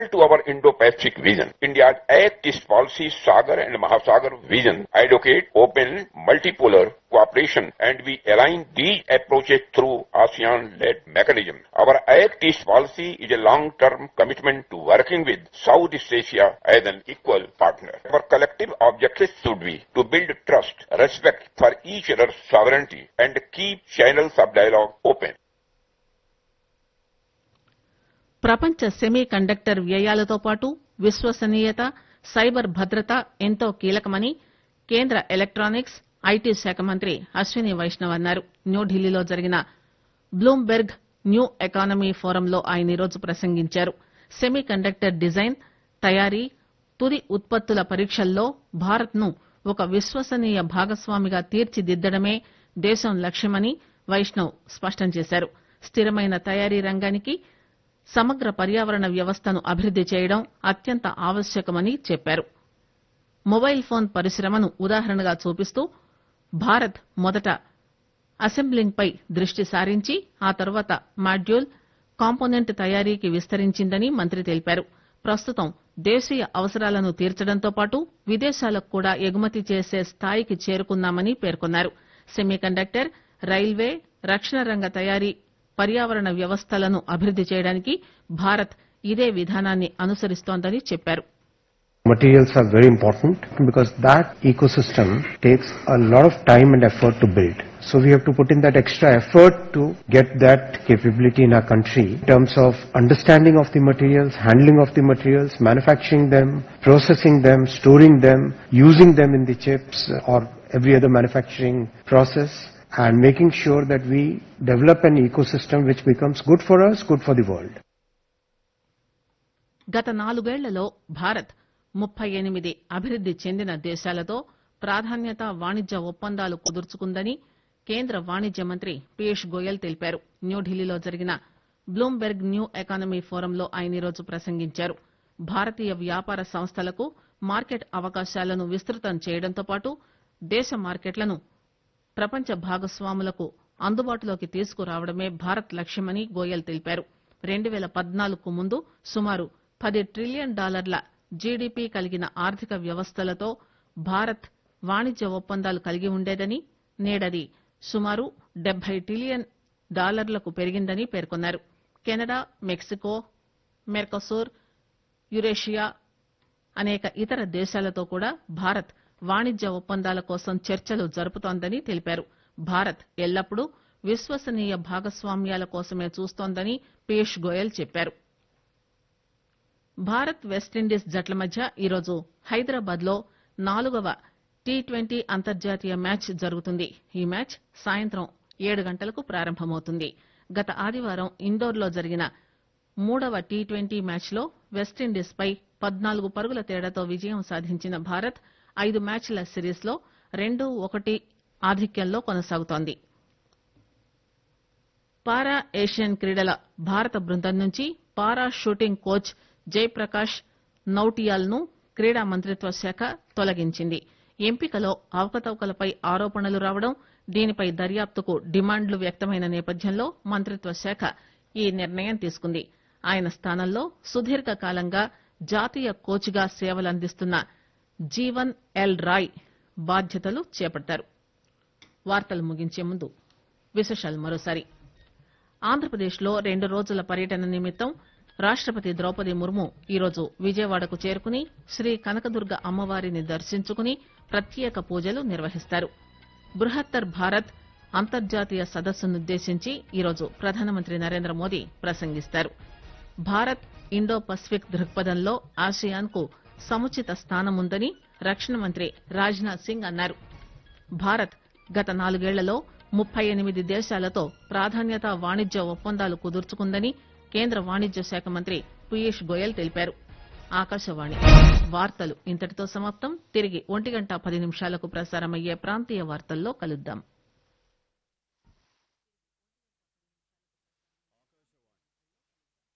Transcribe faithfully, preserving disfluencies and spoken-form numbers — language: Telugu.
to our Indo-Pacific vision. India's Act East policy, Sagar and Mahasagar vision advocate open multipolar cooperation, and we align these approaches through ASEAN-led mechanism. Our Act East policy is a long-term commitment to working with Southeast Asia as an equal partner. Our collective objective should be to build trust, respect for each other's sovereignty, and keep channels of dialogue open. ప్రపంచ సెమీ కండక్టర్ వ్యయాలతో పాటు విశ్వసనీయత సైబర్ భద్రత ఎంతో కీలకమని కేంద్ర ఎలక్టానిక్స్ ఐటీ శాఖ మంత్రి అశ్విని వైష్ణవ్ అన్నారు. న్యూఢిల్లీలో జరిగిన బ్లూంబెర్గ్ న్యూ ఎకానమీ ఫోరంలో ఆయన ఈరోజు ప్రసంగించారు. సెమీ కండక్టర్ డిజైన్, తయారీ, తుది ఉత్పత్తుల పరీక్షల్లో భారత్ ను ఒక విశ్వసనీయ భాగస్వామిగా తీర్చిదిద్దడమే దేశం లక్ష్యమని వైష్ణవ్ స్పష్టం చేశారు. స్థిరమైన తయారీ రంగానికి సమగ్ర పర్యావరణ వ్యవస్థను అభివృద్ది చేయడం అత్యంత ఆవశ్యకమని చెప్పారు. మొబైల్ ఫోన్ పరిశ్రమను ఉదాహరణగా చూపిస్తూ భారత్ మొదట అసెంబ్లింగ్ పై దృష్టి సారించి ఆ తర్వాత మాడ్యూల్, కాంపోనెంట్ తయారీకి విస్తరించిందని మంత్రి తెలిపారు. ప్రస్తుతం దేశీయ అవసరాలను తీర్చడంతో పాటు విదేశాలకు కూడా ఎగుమతి చేసే స్థాయికి చేరుకున్నామని పేర్కొన్నారు. సెమీకండక్టర్, రైల్వే, రక్షణ రంగ తయారీ పర్యావరణ వ్యవస్థలను అభివృద్ది చేయడానికి భారత్ ఇదే విధానాన్ని అనుసరిస్తోందని చెప్పారు. Materials are very important because that ecosystem takes a lot of time and effort to build. So we have to put in that extra effort to get that capability in our country in terms of understanding of the materials, handling of the materials, manufacturing them, processing them, storing them, using them in the chips or every other manufacturing process, and making sure that we develop an ecosystem which becomes good for us, good for the world. గత నాలుగేళ్లలో భారత్ ముప్పై ఎనిమిది అభివృద్ది చెందిన దేశాలతో ప్రాధాన్యత వాణిజ్య ఒప్పందాలు కుదుర్చుకుందని కేంద్ర వాణిజ్య మంత్రి పీయూష్ గోయల్ తెలిపారు. న్యూఢిల్లీలో జరిగిన బ్లూంబెర్గ్ న్యూ ఎకానమీ ఫోరంలో ఆయన ఈరోజు ప్రసంగించారు. భారతీయ వ్యాపార సంస్థలకు మార్కెట్ అవకాశాలను విస్తృతం చేయడంతో పాటు దేశ మార్కెట్లను ప్రపంచ భాగస్వాములకు అందుబాటులోకి తీసుకురావడమే భారత్ లక్ష్యమని గోయల్ తెలిపారు. రెండు పేల పద్నాలుగుకు ముందు సుమారు పది ట్రిలియన్ డాలర్ల జీడీపీ కలిగిన ఆర్థిక వ్యవస్థలతో భారత్ వాణిజ్య ఒప్పందాలు కలిగి ఉండేదని, నేడది సుమారు డెబ్బై ట్రిలియన్ డాలర్లకు పెరిగిందని పేర్కొన్నారు. కెనడా, మెక్సికో, మెర్కోసూర్, యురేషియా అనేక ఇతర దేశాలతో కూడా భారత్ వాణిజ్య ఒప్పందాల కోసం చర్చలు జరుపుతోందని తెలిపారు. భారత్ ఎల్లప్పుడూ విశ్వసనీయ భాగస్వామ్యాల కోసమే చూస్తోందని పీయూష్ గోయల్ చెప్పారు. భారత్ వెస్టిండీస్ జట్ల మధ్య ఈరోజు హైదరాబాద్ లో నాలుగవ టీ ట్వంటీ అంతర్జాతీయ మ్యాచ్ జరుగుతుంది. ఈ మ్యాచ్ సాయంత్రం ఏడు గంటలకు ప్రారంభమవుతుంది. గత ఆదివారం ఇండోర్ లో జరిగిన మూడవ టీ ట్వంటీ మ్యాచ్ లో వెస్టిండీస్ పై పద్నాలుగు పరుగుల తేడాతో విజయం సాధించిన భారత్ ఐదు మ్యాచ్ల సిరీస్ లో రెండు ఒకటి ఆధిక్యంలో కొనసాగుతోంది. పారా ఏషియన్ క్రీడల భారత బృందం నుంచి పారా షూటింగ్ కోచ్ జయప్రకాష్ నౌటియాల్ ను క్రీడా మంత్రిత్వ శాఖ తొలగించింది. ఎంపికలో అవకతవకలపై ఆరోపణలు రావడం, దీనిపై దర్యాప్తుకు డిమాండ్లు వ్యక్తమైన నేపథ్యంలో మంత్రిత్వ శాఖ ఈ నిర్ణయం తీసుకుంది. ఆయన స్థానంలో సుదీర్ఘకాలంగా జాతీయ కోచ్ గా సేవలందిస్తున్న జీవన్ ఎల్ రాయ్ బాధ్యతలు చేపట్టారు. వార్తలు ముగించే ముందు విశేషాలు మరోసారి. ఆంధ్రప్రదేశ్ లో రెండు రోజుల పర్యటన నిమిత్తం రాష్టపతి ద్రౌపది ముర్ము ఈరోజు విజయవాడకు చేరుకుని శ్రీ కనకదుర్గ అమ్మవారిని దర్శించుకుని ప్రత్యేక పూజలు నిర్వహిస్తారు. బృహత్తర్ భారత్ అంతర్జాతీయ సదస్సునుద్దేశించి ఈరోజు ప్రధానమంత్రి నరేంద్ర మోదీ ప్రసంగిస్తారు. భారత్ ఇండో పసిఫిక్ దృక్పథంలో ఆసియాన్ కు సముచిత స్థానముందని రక్షణ మంత్రి రాజ్ నాథ్ సింగ్ అన్నారు. భారత్ గత నాలుగేళ్లలో ముప్పై ఎనిమిది దేశాలతో ప్రాధాన్యత వాణిజ్య ఒప్పందాలు కుదుర్చుకుందని కేంద్ర వాణిజ్య శాఖ మంత్రి పీయూష్ గోయల్ తెలిపారు. ఆకాశవాణి వార్తలు ఇంతటితో సమాప్తం. తిరిగి ఒంటి గంట పది నిమిషాలకు ప్రసారమయ్యే ప్రాంతీయ వార్తల్లో కలుద్దాం.